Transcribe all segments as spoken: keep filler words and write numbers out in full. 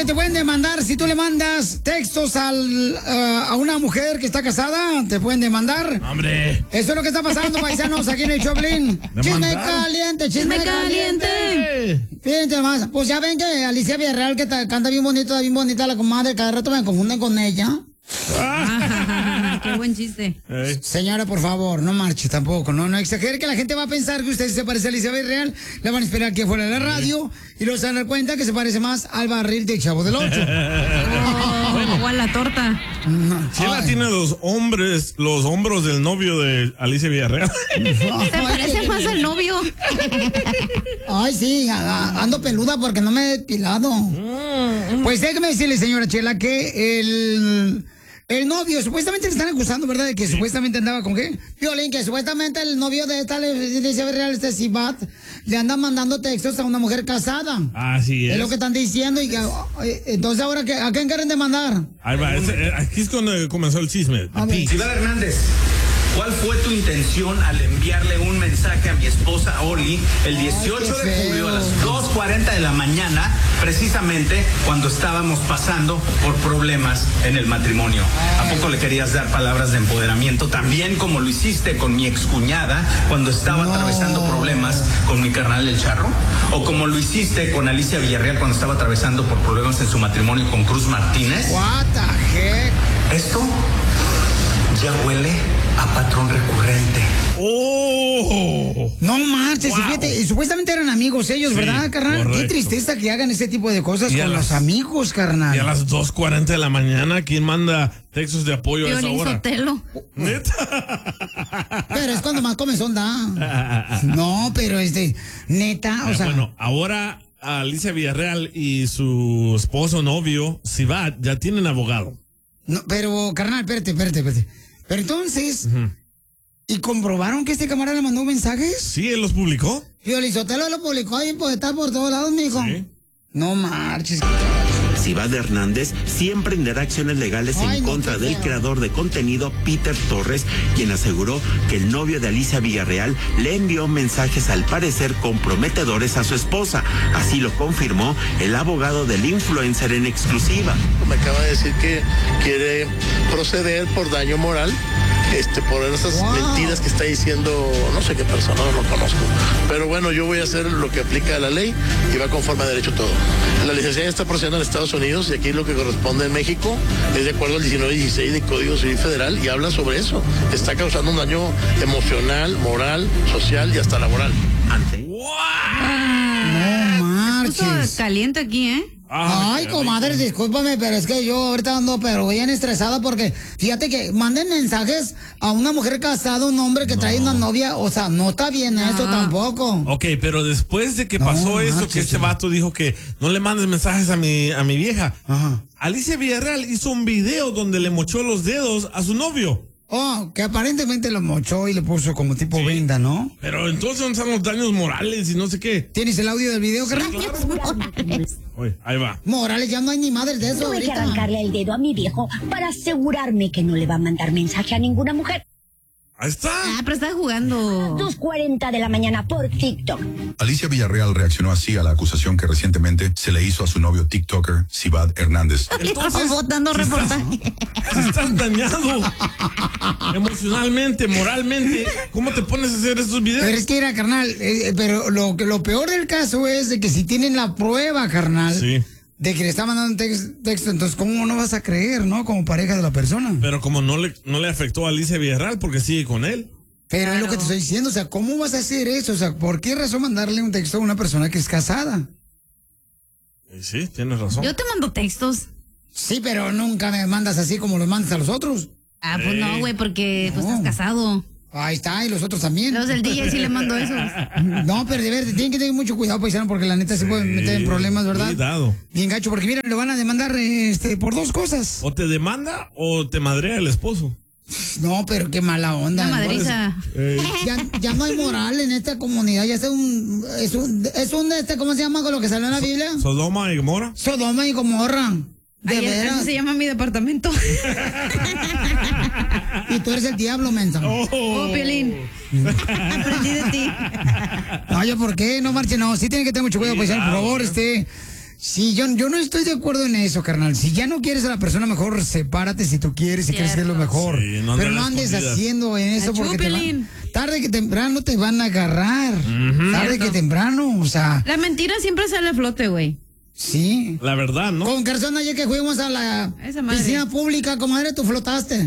que te pueden demandar si tú le mandas textos al, uh, a una mujer que está casada. Te pueden demandar. ¡Hombre! Eso es lo que está pasando, paisanos, aquí en el Choplin. Chisme caliente, chisme, chisme caliente. caliente. Fíjense más. Pues ya ven que Alicia Villarreal, que ta, canta bien bonito, bien bonita la comadre. Cada rato me confunden con ella. Ah, qué buen chiste. Hey. Señora, por favor, no marche tampoco, no, no exagere que la gente va a pensar que usted se parece a Alicia Villarreal, la van a esperar aquí afuera de la radio y luego se van a dar cuenta que se parece más al barril del Chavo del Ocho. Oh, bueno. O a la torta. No. Chela tiene los hombres, los hombros del novio de Alicia Villarreal. Se parece más al novio. Ay, sí, ando peluda porque no me he depilado. Mm. Pues déjeme decirle, señora Chela, que el... El novio, supuestamente le están acusando, ¿verdad? De que sí. Supuestamente andaba con qué? Violín, que supuestamente el novio de esta Alicia Villarreal, este Sibat, le anda mandando textos a una mujer casada. Así es. Es lo que están diciendo. Y que, entonces, ¿ahora qué, a quién quieren demandar? Ahí va, es, aquí es cuando comenzó el chisme. Sibat Hernández, ¿cuál fue tu intención al enviarle un mensaje a mi esposa Oli el dieciocho Ay, de julio a las dos cuarenta de la mañana, precisamente cuando estábamos pasando por problemas en el matrimonio? Ay. ¿A poco le querías dar palabras de empoderamiento, también como lo hiciste con mi excuñada cuando estaba no. atravesando problemas con mi carnal El Charro? ¿O como lo hiciste con Alicia Villarreal cuando estaba atravesando por problemas en su matrimonio con Cruz Martínez? What the heck? Esto ya huele a patrón recurrente. ¡Oh! No marches, wow. Fíjate, y supuestamente eran amigos ellos, sí, ¿verdad, carnal? Correcto. Qué tristeza que hagan ese tipo de cosas y con las, los amigos, carnal. Y a las dos cuarenta de la mañana, ¿quién manda textos de apoyo Violín a esa hora? Sotelo. ¿Neta? Pero es cuando más comezón da. No, pero este, neta, o eh, sea... Bueno, ahora Alicia Villarreal y su esposo, novio, Sibat, ya tienen abogado. No, pero, carnal, espérate, espérate, espérate. Pero entonces... Uh-huh. ¿Y comprobaron que este camarada le mandó mensajes? Sí, él los publicó. Violín Sotelo lo publicó y pues está por todos lados, mijo. Sí. No marches. Sibat Hernández sí emprenderá acciones legales Ay, en no contra del quiero. creador de contenido, Peter Torres, quien aseguró que el novio de Alicia Villarreal le envió mensajes al parecer comprometedores a su esposa. Así lo confirmó el abogado del influencer en exclusiva. Me acaba de decir que quiere proceder por daño moral. Este, por esas wow. mentiras que está diciendo, no sé qué persona, no lo conozco. Pero bueno, yo voy a hacer lo que aplica la ley y va conforme a derecho todo. La licenciada está procediendo en Estados Unidos y aquí lo que corresponde en México es de acuerdo al diecinueve dieciséis del Código Civil Federal y habla sobre eso. Está causando un daño emocional, moral, social y hasta laboral. Ante. ¡Wow! No marches. Caliente aquí, ¿eh? Ay, comadre, discúlpame, pero es que yo ahorita ando pero bien estresada porque fíjate que manden mensajes a una mujer casada, un hombre que no. trae una novia, o sea, no está bien ah. eso tampoco. Ok, pero después de que no, pasó eso, marches, que este vato dijo que no le mandes mensajes a mi, a mi vieja, Ajá. Alicia Villarreal hizo un video donde le mochó los dedos a su novio. Oh, que aparentemente lo mochó y le puso como tipo sí. venda, ¿no? Pero entonces ¿dónde están los daños morales y no sé qué? ¿Tienes el audio del video, carnal? Daños morales. Oye, ahí va. Morales, ya no hay ni madre de eso. Tuve ahorita. que arrancarle el dedo a mi viejo para asegurarme que no le va a mandar mensaje a ninguna mujer. Ahí está. Ah, pero está jugando. dos cuarenta de la mañana por TikTok. Alicia Villarreal reaccionó así a la acusación que recientemente se le hizo a su novio TikToker, Sibat Hernández. Entonces, votando reportaje. Estás, estás dañado emocionalmente, moralmente. ¿Cómo te pones a hacer estos videos? Pero es que era, carnal, eh, pero lo, lo peor del caso es de que si tienen la prueba, carnal. Sí. De que le está mandando un tex, texto, entonces ¿cómo no vas a creer, no? Como pareja de la persona. Pero como no le, no le afectó a Alicia Villarreal porque sigue con él. Pero claro. Es lo que te estoy diciendo, o sea, ¿cómo vas a hacer eso? O sea, ¿por qué razón mandarle un texto a una persona que es casada? Sí, tienes razón. Yo te mando textos. Sí, pero nunca me mandas así como los mandas a los otros. Ah, pues no, güey, porque no. pues estás casado. Ahí está, y los otros también. Los del D J sí le mando esos. No, pero de verdad, tienen que tener mucho cuidado, paisano, porque la neta sí, se puede meter en problemas, ¿verdad? Cuidado. Bien gacho, porque mira, le van a demandar este por dos cosas. O te demanda o te madrea el esposo. No, pero qué mala onda. La madriza. Eh. Ya, ya no hay moral en esta comunidad, ya es un, es un, es un, este, ¿cómo se llama con lo que salió en la Biblia? Sodoma y Gomorra. Sodoma y Gomorra. De Ay, veras. Así se llama mi departamento. Y tú eres el diablo, mensa. Oh, oh Piolín. Aprendí de ti. No, yo, ¿por qué? No marche, no. Sí tienen que tener mucho cuidado, paisano, por favor, este. Sí, yo, yo no estoy de acuerdo en eso, carnal. Si ya no quieres a la persona, mejor sepárate si tú quieres y crees que es lo mejor. Sí, no Pero no andes haciendo eso porque te van, tarde que temprano te van a agarrar. Uh-huh. Tarde Cierto. que temprano, o sea. La mentira siempre sale a flote, güey. Sí. La verdad, ¿no? Con Garzón, ayer que fuimos a la piscina pública, comadre, tú flotaste.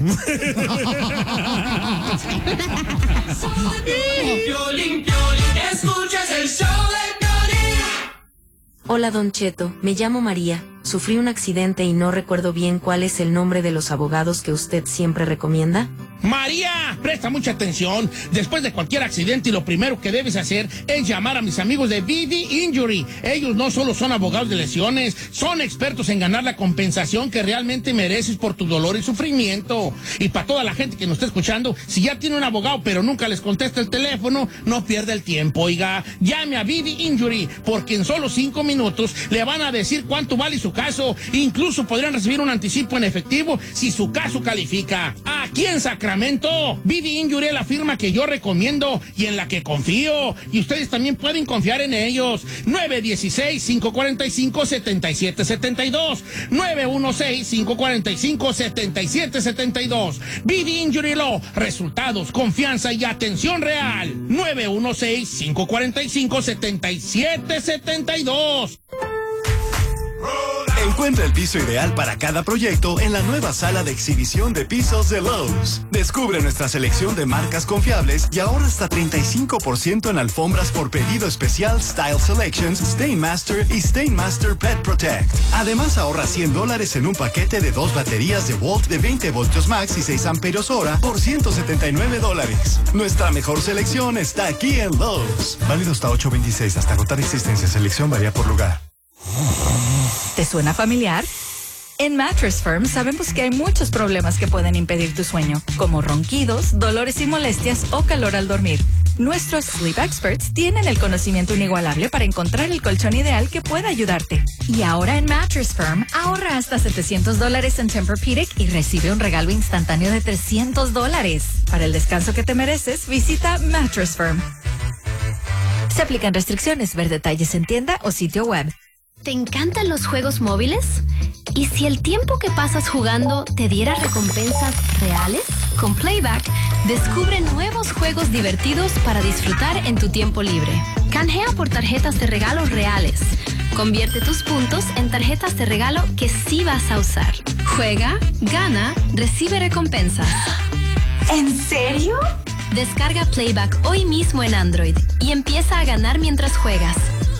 Piolín, Piolín, escuchas el show de Piolín. Hola, Don Cheto, me llamo María. Sufrí un accidente y no recuerdo bien cuál es el nombre de los abogados que usted siempre recomienda. María, presta mucha atención. Después de cualquier accidente, lo primero que debes hacer es llamar a mis amigos de V D Injury. Ellos no solo son abogados de lesiones, son expertos en ganar la compensación que realmente mereces por tu dolor y sufrimiento. Y para toda la gente que nos está escuchando, si ya tiene un abogado pero nunca les contesta el teléfono, no pierda el tiempo, oiga. Llame a V D Injury, porque en solo cinco minutos le van a decir cuánto vale su caso. Incluso podrían recibir un anticipo en efectivo si su caso califica. Aquí en Sacramento, V D Injury es la firma que yo recomiendo y en la que confío. Y ustedes también pueden confiar en ellos. nueve uno seis, cinco cuatro cinco, siete siete siete dos. nueve uno seis, cinco cuatro cinco, siete siete siete dos. V D Injury Law. Resultados, confianza y atención real. nueve uno seis, cinco cuatro cinco, siete siete siete dos. Encuentra el piso ideal para cada proyecto en la nueva sala de exhibición de pisos de Lowe's. Descubre nuestra selección de marcas confiables y ahorra hasta treinta y cinco por ciento en alfombras por pedido especial Style Selections, Stainmaster y Stainmaster Pet Protect. Además, ahorra cien dólares en un paquete de dos baterías de Volt de veinte voltios max y seis amperios hora por ciento setenta y nueve dólares. Nuestra mejor selección está aquí en Lowe's. Válido hasta ocho veintiséis, hasta agotar existencia. Selección varía por lugar. ¿Te suena familiar? En Mattress Firm sabemos que hay muchos problemas que pueden impedir tu sueño, como ronquidos, dolores y molestias o calor al dormir. Nuestros Sleep Experts tienen el conocimiento inigualable para encontrar el colchón ideal que pueda ayudarte. Y ahora en Mattress Firm, ahorra hasta setecientos dólares en Tempur-Pedic y recibe un regalo instantáneo de trescientos dólares. Para el descanso que te mereces, visita Mattress Firm. Se aplican restricciones. Ver detalles en tienda o sitio web. ¿Te encantan los juegos móviles? ¿Y si el tiempo que pasas jugando te diera recompensas reales? Con Playback, descubre nuevos juegos divertidos para disfrutar en tu tiempo libre. Canjea por tarjetas de regalos reales. Convierte tus puntos en tarjetas de regalo que sí vas a usar. Juega, gana, recibe recompensas. ¿En serio? Descarga Playback hoy mismo en Android y empieza a ganar mientras juegas.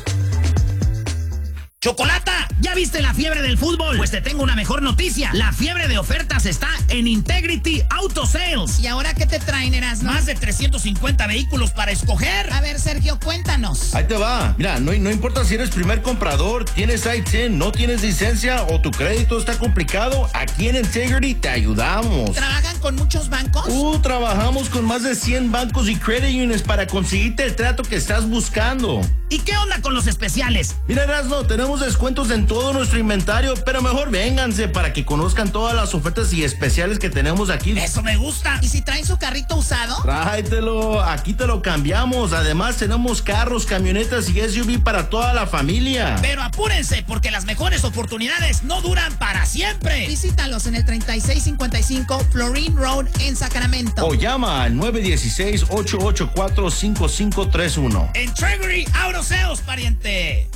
¡Chocolata! ¿Ya viste la fiebre del fútbol? Pues te tengo una mejor noticia. La fiebre de ofertas está en Integrity Auto Sales. ¿Y ahora qué te traen, Erasmo? Más de trescientos cincuenta vehículos para escoger. A ver, Sergio, cuéntanos. Ahí te va. Mira, no, no importa si eres primer comprador, tienes I T I N, no tienes licencia o tu crédito está complicado, aquí en Integrity te ayudamos. ¿Trabajan con muchos bancos? Uh, trabajamos con más de cien bancos y credit unions para conseguirte el trato que estás buscando. ¿Y qué onda con los especiales? Mira, Erasmo, tenemos descuentos en todo nuestro inventario, pero mejor vénganse para que conozcan todas las ofertas y especiales que tenemos aquí. ¡Eso me gusta! ¿Y si traen su carrito usado? Tráetelo, aquí te lo cambiamos. Además, tenemos carros, camionetas y S U V para toda la familia. Pero apúrense, porque las mejores oportunidades no duran para siempre. Visítalos en el treinta y seis cincuenta y cinco Florine Road en Sacramento. O llama al nueve uno seis, ocho ocho cuatro, cinco cinco tres uno. Integrity Auto Sales, pariente.